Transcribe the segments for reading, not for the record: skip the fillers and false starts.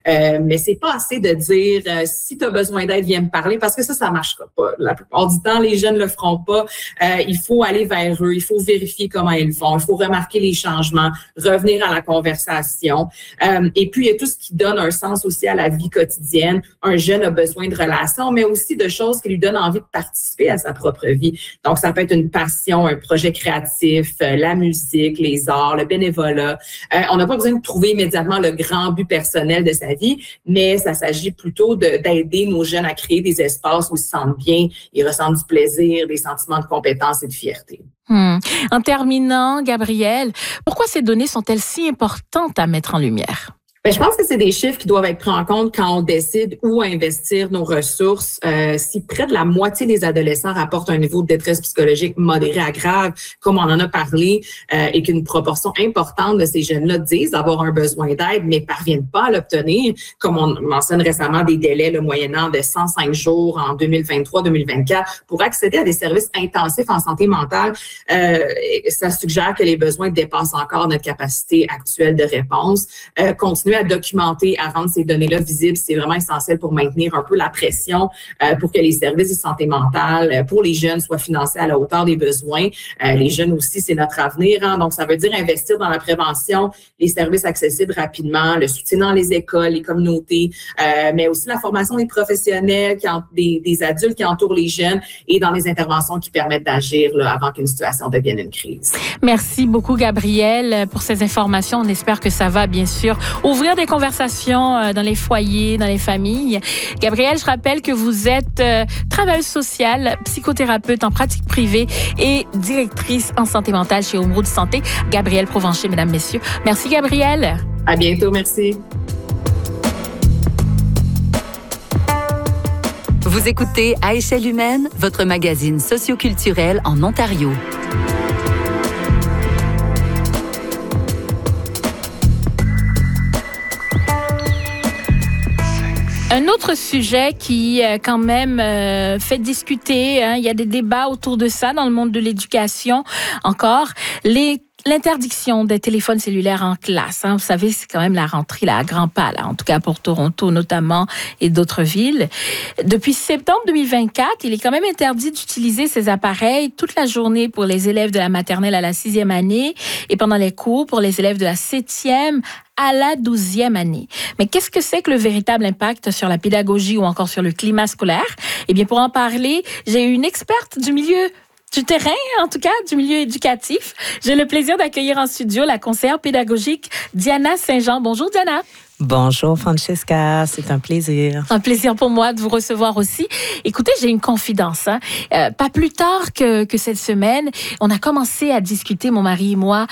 Mais c'est pas assez de dire si tu as besoin d'aide, viens me parler, parce que ça marchera pas. La plupart du temps, les jeunes le feront pas. Il faut aller vers eux, il faut vérifier comment ils font, il faut remarquer les changements, revenir à la conversation. Et puis, il y a tout ce qui donne un sens aussi à la vie quotidienne. Un jeune a besoin de relations, mais aussi de choses qui lui donnent envie de participer à sa propre vie. Donc, ça peut être une passion, un projet créatif, la musique, les arts, le bénévolat. On n'a pas besoin de trouver immédiatement le grand but personnel de sa vie, mais ça s'agit plutôt d'aider nos jeunes à créer des espaces où ils se sentent bien, ils ressentent du plaisir, des sentiments de compétence et de fierté. En terminant, Gabrielle, pourquoi ces données sont-elles si importantes à mettre en lumière? Je pense que c'est des chiffres qui doivent être pris en compte quand on décide où investir nos ressources. Si près de la moitié des adolescents rapportent un niveau de détresse psychologique modéré à grave, comme on en a parlé, et qu'une proportion importante de ces jeunes-là disent avoir un besoin d'aide, mais parviennent pas à l'obtenir, comme on mentionne récemment des délais moyennant de 105 jours en 2023-2024 pour accéder à des services intensifs en santé mentale, ça suggère que les besoins dépassent encore notre capacité actuelle de réponse. Continuer à documenter, à rendre ces données-là visibles, c'est vraiment essentiel pour maintenir un peu la pression pour que les services de santé mentale pour les jeunes soient financés à la hauteur des besoins. Les jeunes aussi, c'est notre avenir, hein? Donc, ça veut dire investir dans la prévention, les services accessibles rapidement, le soutien dans les écoles, les communautés, mais aussi la formation des professionnels, des adultes qui entourent les jeunes et dans les interventions qui permettent d'agir avant qu'une situation devienne une crise. Merci beaucoup, Gabrielle, pour ces informations. On espère que ça va, bien sûr, ouvrir des conversations dans les foyers, dans les familles. Gabrielle, je rappelle que vous êtes travailleuse sociale, psychothérapeute en pratique privée et directrice en santé mentale chez Omroud Santé. Gabrielle Provencher, mesdames, messieurs. Merci, Gabrielle. À bientôt, merci. Vous écoutez À échelle humaine, votre magazine socioculturel en Ontario. Un autre sujet qui, quand même, fait discuter, hein, il y a des débats autour de ça dans le monde de l'éducation encore, l'interdiction des téléphones cellulaires en classe. Hein. Vous savez, c'est quand même la rentrée là, à grands pas, là, en tout cas pour Toronto notamment et d'autres villes. Depuis septembre 2024, il est quand même interdit d'utiliser ces appareils toute la journée pour les élèves de la maternelle à la 6e année et pendant les cours pour les élèves de la 7e à la 12e année. Mais qu'est-ce que c'est que le véritable impact sur la pédagogie ou encore sur le climat scolaire? Eh bien, pour en parler, j'ai une experte du milieu du terrain, en tout cas, du milieu éducatif. J'ai le plaisir d'accueillir en studio la conseillère pédagogique Diana Saint-Jean. Bonjour, Diana. Bonjour, Francesca. C'est un plaisir. Un plaisir pour moi de vous recevoir aussi. Écoutez, j'ai une confidence. Hein. Pas plus tard que cette semaine, on a commencé à discuter, mon mari et moi,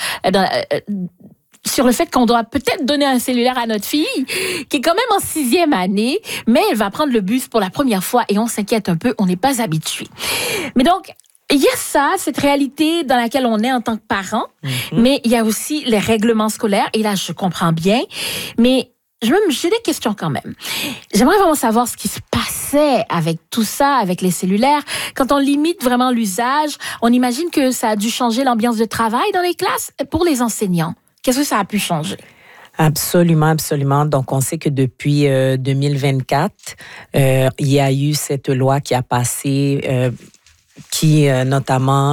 sur le fait qu'on doit peut-être donner un cellulaire à notre fille, qui est quand même en 6e année, mais elle va prendre le bus pour la première fois et on s'inquiète un peu, on n'est pas habitué. Mais donc, il y a ça, cette réalité dans laquelle on est en tant que parent, mais il y a aussi les règlements scolaires, et là, je comprends bien, mais j'ai des questions quand même. J'aimerais vraiment savoir ce qui se passait avec tout ça, avec les cellulaires. Quand on limite vraiment l'usage, on imagine que ça a dû changer l'ambiance de travail dans les classes pour les enseignants. Qu'est-ce que ça a pu changer? Absolument, absolument. Donc, on sait que depuis 2024, il y a eu cette loi qui a passé, qui notamment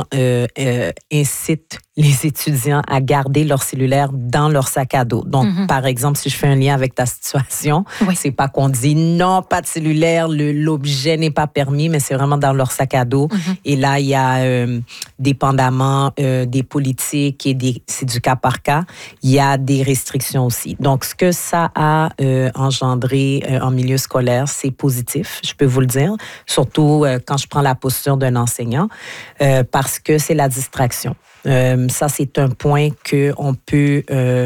incite les étudiants à garder leur cellulaire dans leur sac à dos. Donc, par exemple, si je fais un lien avec ta situation, c'est pas qu'on dit non, pas de cellulaire, l'objet n'est pas permis, mais c'est vraiment dans leur sac à dos. Et là, il y a, dépendamment des politiques et c'est du cas par cas, il y a des restrictions aussi. Donc, ce que ça a engendré en milieu scolaire, c'est positif, je peux vous le dire, surtout quand je prends la posture d'un enseignant, parce que c'est la distraction. Ça, c'est un point que on peut,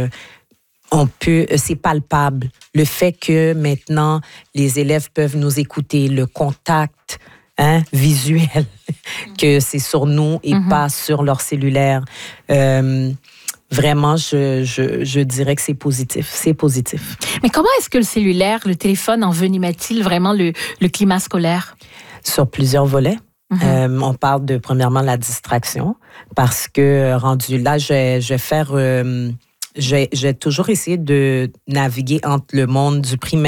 c'est palpable. Le fait que maintenant, les élèves peuvent nous écouter, le contact visuel, que c'est sur nous et pas sur leur cellulaire. Vraiment, je dirais que c'est positif. C'est positif. Mais comment est-ce que le cellulaire, le téléphone envenime-t-il vraiment le climat scolaire? Sur plusieurs volets. On parle de, premièrement, la distraction, parce que rendu là, j'ai toujours essayé de naviguer entre le monde du primaire